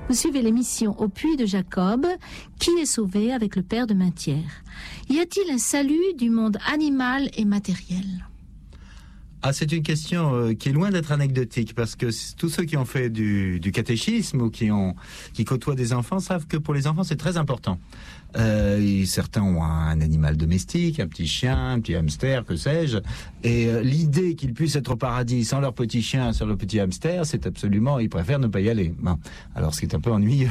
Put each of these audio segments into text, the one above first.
Vous suivez l'émission Au Puits de Jacob, qui est sauvé avec le Père de Mainthière. Y a-t-il un salut du monde animal et matériel ? Ah, c'est une question qui est loin d'être anecdotique, parce que tous ceux qui ont fait du catéchisme ou qui côtoient des enfants savent que pour les enfants c'est très important. Certains ont un animal domestique, un petit chien, un petit hamster, que sais-je, et l'idée qu'ils puissent être au paradis sans leur petit chien, sans leur petit hamster, c'est absolument, ils préfèrent ne pas y aller. Bon, alors ce qui est un peu ennuyeux.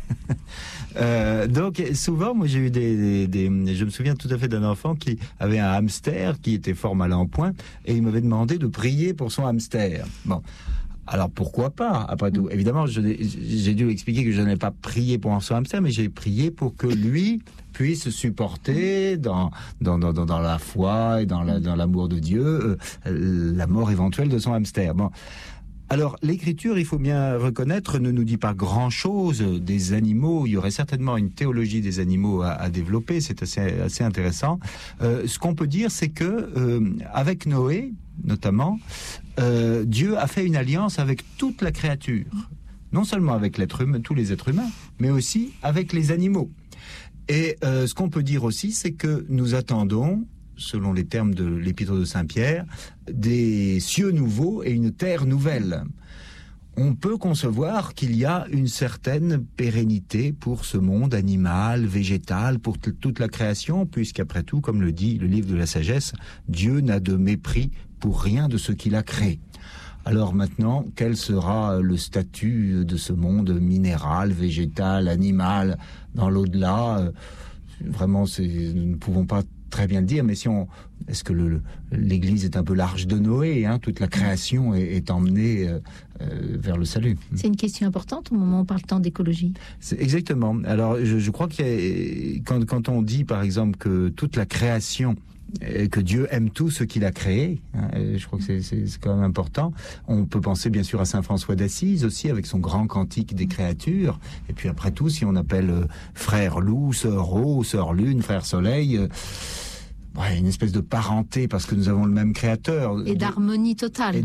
Donc souvent, moi j'ai eu je me souviens tout à fait d'un enfant qui avait un hamster qui était fort mal en point, et il m'avait demandé de prier pour son hamster. Bon. Alors pourquoi pas, après tout. Évidemment, j'ai dû expliquer que je n'ai pas prié pour son hamster, mais j'ai prié pour que lui puisse supporter dans la foi et dans l'amour de Dieu la mort éventuelle de son hamster. Bon. Alors, l'Écriture, il faut bien reconnaître, ne nous dit pas grand-chose des animaux. Il y aurait certainement une théologie des animaux à développer, c'est assez intéressant. Ce qu'on peut dire, c'est que avec Noé, notamment, Dieu a fait une alliance avec toute la créature. Non seulement avec l'être humain, tous les êtres humains, mais aussi avec les animaux. Et ce qu'on peut dire aussi, c'est que nous attendons, selon les termes de l'Épître de Saint-Pierre, des cieux nouveaux et une terre nouvelle. On peut concevoir qu'il y a une certaine pérennité pour ce monde animal, végétal, pour toute la création, puisqu'après tout, comme le dit le livre de la sagesse, Dieu n'a de mépris pour rien de ce qu'il a créé. Alors maintenant, quel sera le statut de ce monde minéral, végétal, animal, dans l'au-delà ? Vraiment, nous ne pouvons pas très bien le dire, mais est-ce que l'Église est un peu l'arche de Noé, hein, toute la création est emmenée vers le salut. C'est une question importante au moment où on parle tant d'écologie. Exactement. Alors, je crois quand on dit, par exemple, que toute la création, que Dieu aime tout ce qu'il a créé, hein, je crois que c'est quand même important. On peut penser bien sûr à Saint François d'Assise aussi, avec son grand cantique des créatures. Et puis après tout, si on appelle frère loup, sœur eau, sœur lune, frère soleil, une espèce de parenté, parce que nous avons le même créateur. Et d'harmonie totale.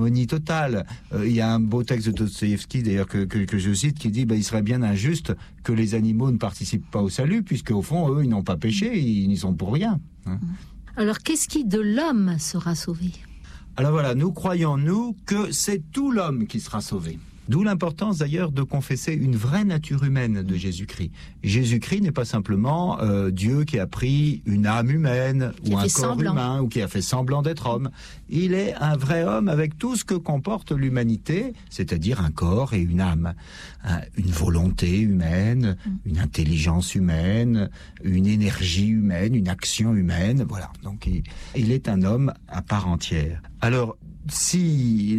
Il y a un beau texte de Dostoïevski, d'ailleurs, que je cite, qui dit il serait bien injuste que les animaux ne participent pas au salut, puisque au fond, eux, ils n'ont pas péché, ils n'y sont pour rien. Hein. Alors, qu'est-ce qui de l'homme sera sauvé ? Alors voilà, nous croyons, nous, que c'est tout l'homme qui sera sauvé. D'où l'importance d'ailleurs de confesser une vraie nature humaine de Jésus-Christ. Jésus-Christ n'est pas simplement Dieu qui a pris une âme humaine ou un corps humain ou qui a fait semblant d'être homme. Il est un vrai homme avec tout ce que comporte l'humanité, c'est-à-dire un corps et une âme, une volonté humaine, une intelligence humaine, une énergie humaine, une action humaine. Voilà, donc il est un homme à part entière. Alors, si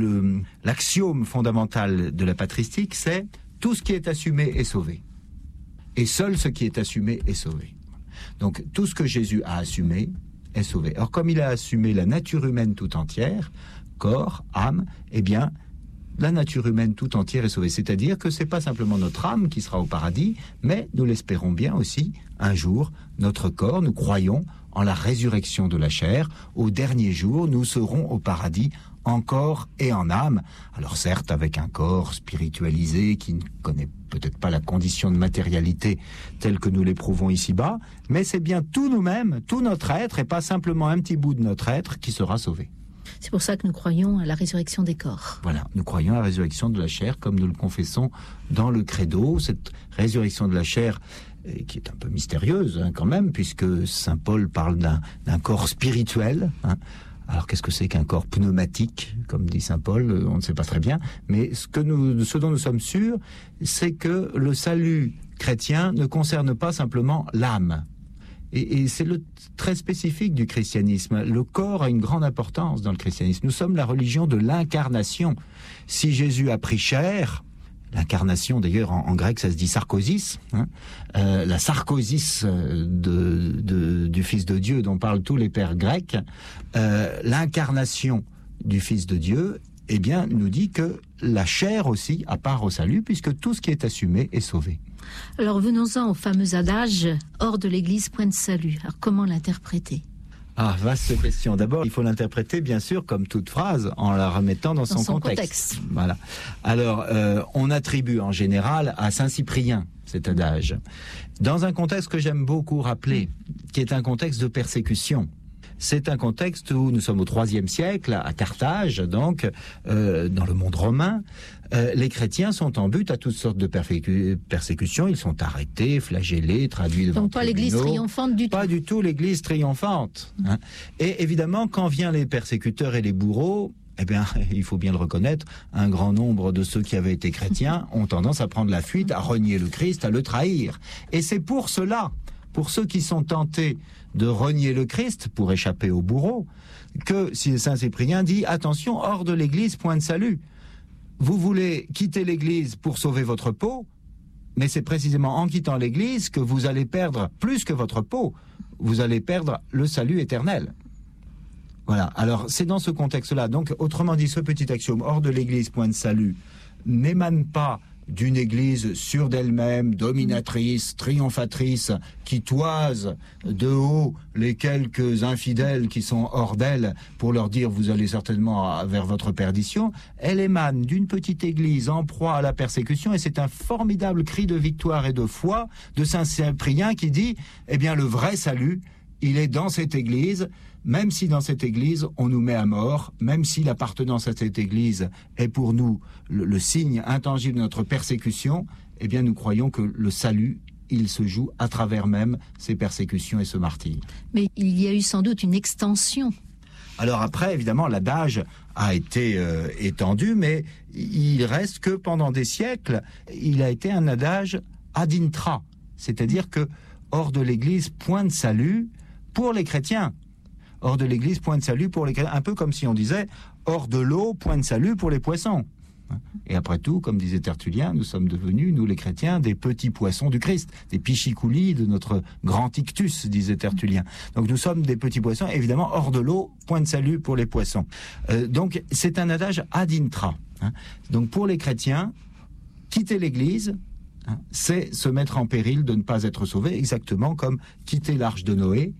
l'axiome fondamental de la patristique, c'est tout ce qui est assumé est sauvé. Et seul ce qui est assumé est sauvé. Donc tout ce que Jésus a assumé est sauvé. Or, comme il a assumé la nature humaine tout entière, corps, âme, eh bien, la nature humaine tout entière est sauvée. C'est-à-dire que c'est pas simplement notre âme qui sera au paradis, mais nous l'espérons bien aussi, un jour, notre corps, nous croyons en la résurrection de la chair. Au dernier jour, nous serons au paradis en corps et en âme. Alors certes, avec un corps spiritualisé qui ne connaît peut-être pas la condition de matérialité telle que nous l'éprouvons ici-bas, mais c'est bien tout nous-mêmes, tout notre être, et pas simplement un petit bout de notre être qui sera sauvé. C'est pour ça que nous croyons à la résurrection des corps. Voilà, nous croyons à la résurrection de la chair, comme nous le confessons dans le credo. Cette résurrection de la chair, qui est un peu mystérieuse quand même, puisque saint Paul parle d'un corps spirituel. Alors qu'est-ce que c'est qu'un corps pneumatique, comme dit saint Paul, on ne sait pas très bien. Mais ce dont nous sommes sûrs, c'est que le salut chrétien ne concerne pas simplement l'âme. Et c'est le très spécifique du christianisme. Le corps a une grande importance dans le christianisme. Nous sommes la religion de l'incarnation. Si Jésus a pris chair, l'incarnation d'ailleurs en grec ça se dit sarkosis, la sarkosis du Fils de Dieu dont parlent tous les pères grecs, l'incarnation du Fils de Dieu, eh bien, nous dit que la chair aussi a part au salut, puisque tout ce qui est assumé est sauvé. Alors venons-en au fameux adage « hors de l'Église, point de salut ». Alors comment l'interpréter ? Ah, vaste question. D'abord, il faut l'interpréter, bien sûr, comme toute phrase, en la remettant dans son contexte. Voilà. Alors, on attribue en général à Saint Cyprien cet adage, dans un contexte que j'aime beaucoup rappeler, qui est un contexte de persécution. C'est un contexte où nous sommes au IIIe siècle, à Carthage, donc, dans le monde romain. Les chrétiens sont en but à toutes sortes de persécutions. Ils sont arrêtés, flagellés, traduits devant donc pas l'Église triomphante du tout. Pas du tout l'Église triomphante. Hein. Et évidemment, quand viennent les persécuteurs et les bourreaux, eh bien, il faut bien le reconnaître, un grand nombre de ceux qui avaient été chrétiens ont tendance à prendre la fuite, à renier le Christ, à le trahir. Et c'est pour cela, pour ceux qui sont tentés de renier le Christ pour échapper au bourreau, que Saint Cyprien dit « Attention, hors de l'Église, point de salut ». Vous voulez quitter l'Église pour sauver votre peau, mais c'est précisément en quittant l'Église que vous allez perdre plus que votre peau. Vous allez perdre le salut éternel. Voilà, alors c'est dans ce contexte-là. Donc, autrement dit, ce petit axiome, hors de l'Église, point de salut, n'émane pas d'une Église sûre d'elle-même, dominatrice, triomphatrice, qui toise de haut les quelques infidèles qui sont hors d'elle pour leur dire « vous allez certainement vers votre perdition ». Elle émane d'une petite Église en proie à la persécution, et c'est un formidable cri de victoire et de foi de Saint Cyprien qui dit « eh bien, le vrai salut, il est dans cette Église ». Même si dans cette Église, on nous met à mort, même si l'appartenance à cette Église est pour nous le signe intangible de notre persécution, eh bien nous croyons que le salut, il se joue à travers même ces persécutions et ce martyre. Mais il y a eu sans doute une extension. Alors après, évidemment, l'adage a été étendu, mais il reste que pendant des siècles, il a été un adage ad intra, c'est-à-dire que hors de l'Église, point de salut pour les chrétiens. Hors de l'Église, point de salut pour les chrétiens. Un peu comme si on disait, hors de l'eau, point de salut pour les poissons. Et après tout, comme disait Tertullien, nous sommes devenus, nous les chrétiens, des petits poissons du Christ, des pichicoulis de notre grand ictus, disait Tertullien. Donc nous sommes des petits poissons, évidemment, hors de l'eau, point de salut pour les poissons. Donc c'est un adage ad intra. Donc pour les chrétiens, quitter l'Église, c'est se mettre en péril de ne pas être sauvé, exactement comme quitter l'arche de Noé,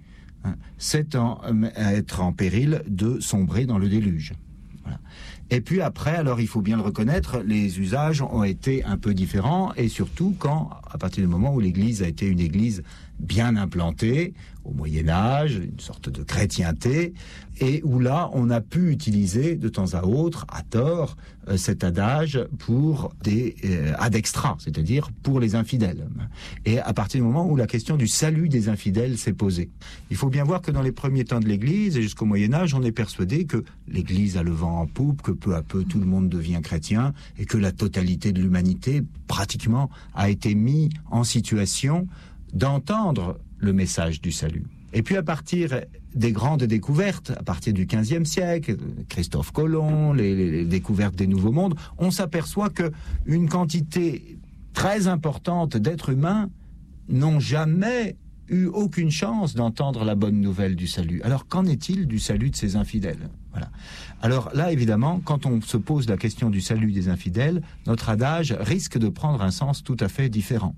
c'est être en péril de sombrer dans le déluge. Voilà. Et puis après, alors il faut bien le reconnaître, les usages ont été un peu différents, et surtout à partir du moment où l'Église a été une Église bien implantée, au Moyen-Âge, une sorte de chrétienté, et où là, on a pu utiliser de temps à autre, à tort, cet adage pour des ad extra, c'est-à-dire pour les infidèles. Et à partir du moment où la question du salut des infidèles s'est posée. Il faut bien voir que dans les premiers temps de l'Église, et jusqu'au Moyen-Âge, on est persuadé que l'Église a le vent en poupe, que peu à peu tout le monde devient chrétien, et que la totalité de l'humanité, pratiquement, a été mise en situation d'entendre le message du salut. Et puis à partir des grandes découvertes, à partir du XVe siècle, Christophe Colomb, les découvertes des nouveaux mondes, on s'aperçoit que une quantité très importante d'êtres humains n'ont jamais eu aucune chance d'entendre la bonne nouvelle du salut. Alors qu'en est-il du salut de ces infidèles ? Voilà. Alors là, évidemment, quand on se pose la question du salut des infidèles, notre adage risque de prendre un sens tout à fait différent.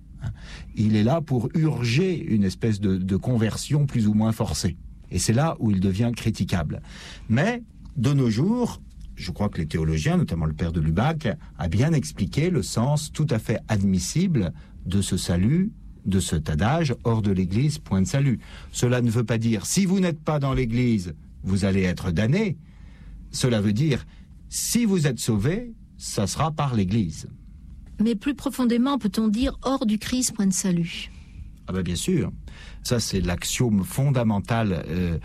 Il est là pour urger une espèce de conversion plus ou moins forcée. Et c'est là où il devient critiquable. Mais, de nos jours, je crois que les théologiens, notamment le père de Lubac, a bien expliqué le sens tout à fait admissible de ce salut, de cet adage, hors de l'Église, point de salut. Cela ne veut pas dire, si vous n'êtes pas dans l'Église, vous allez être damné. Cela veut dire, si vous êtes sauvé, ça sera par l'Église. Mais plus profondément, peut-on dire hors du Christ, point de salut ? Ah ben bien sûr. Ça, c'est l'axiome fondamental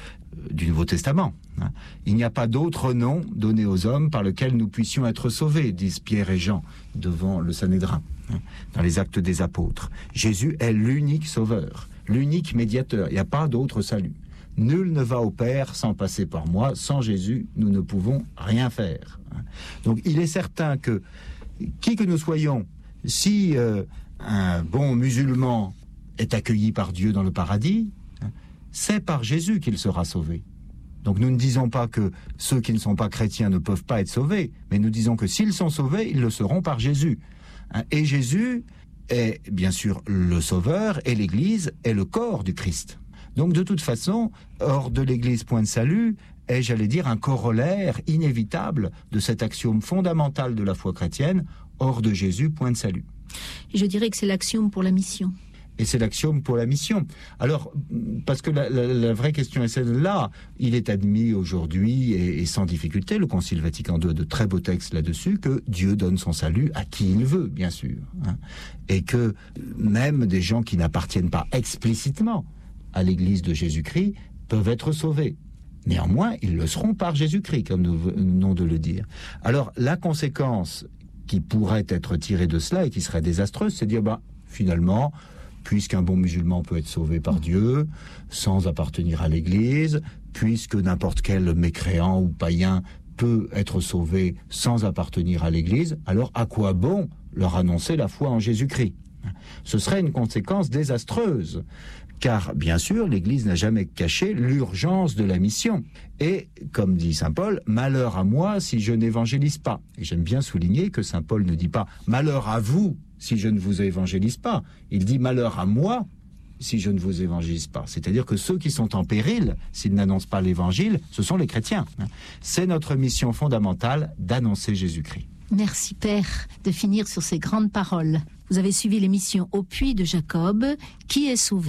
du Nouveau Testament. Il n'y a pas d'autre nom donné aux hommes par lequel nous puissions être sauvés, disent Pierre et Jean devant le Sanhédrin, dans les Actes des Apôtres. Jésus est l'unique sauveur, l'unique médiateur. Il n'y a pas d'autre salut. Nul ne va au Père sans passer par moi. Sans Jésus, nous ne pouvons rien faire. Donc il est certain que qui que nous soyons, si un bon musulman est accueilli par Dieu dans le paradis, c'est par Jésus qu'il sera sauvé. Donc nous ne disons pas que ceux qui ne sont pas chrétiens ne peuvent pas être sauvés, mais nous disons que s'ils sont sauvés, ils le seront par Jésus. Et Jésus est bien sûr le sauveur, et l'Église est le corps du Christ. Donc de toute façon, hors de l'Église, point de salut, est, j'allais dire, un corollaire inévitable de cet axiome fondamental de la foi chrétienne, hors de Jésus, point de salut. Je dirais que c'est l'axiome pour la mission. Et c'est l'axiome pour la mission. Alors, parce que la vraie question est celle-là, il est admis aujourd'hui, et sans difficulté, le Concile Vatican II a de très beaux textes là-dessus, que Dieu donne son salut à qui il veut, bien sûr. Hein, et que même des gens qui n'appartiennent pas explicitement à l'Église de Jésus-Christ peuvent être sauvés. Néanmoins, ils le seront par Jésus-Christ, comme nous venons de le dire. Alors, la conséquence qui pourrait être tirée de cela et qui serait désastreuse, c'est de dire, finalement, puisqu'un bon musulman peut être sauvé par Dieu, sans appartenir à l'Église, puisque n'importe quel mécréant ou païen peut être sauvé sans appartenir à l'Église, alors à quoi bon leur annoncer la foi en Jésus-Christ ? Ce serait une conséquence désastreuse, car bien sûr, l'Église n'a jamais caché l'urgence de la mission. Et, comme dit saint Paul, « Malheur à moi si je n'évangélise pas ». Et j'aime bien souligner que saint Paul ne dit pas « Malheur à vous » si je ne vous évangélise pas. Il dit malheur à moi si je ne vous évangélise pas. C'est-à-dire que ceux qui sont en péril, s'ils n'annoncent pas l'évangile, ce sont les chrétiens. C'est notre mission fondamentale d'annoncer Jésus-Christ. Merci Père de finir sur ces grandes paroles. Vous avez suivi l'émission Au puits de Jacob, qui est sauvé ?